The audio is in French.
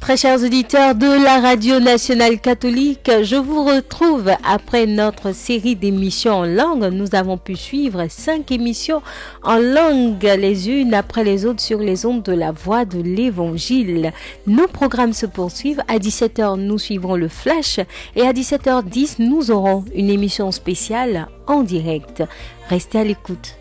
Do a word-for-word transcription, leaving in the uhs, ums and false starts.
Très chers auditeurs de la Radio Nationale Catholique, je vous retrouve après notre série d'émissions en langue. Nous avons pu suivre cinq émissions en langue, les unes après les autres sur les ondes de la Voix de l'Évangile. Nos programmes se poursuivent. À dix-sept heures, nous suivrons le Flash et à dix-sept heures dix, nous aurons une émission spéciale en direct. Restez à l'écoute.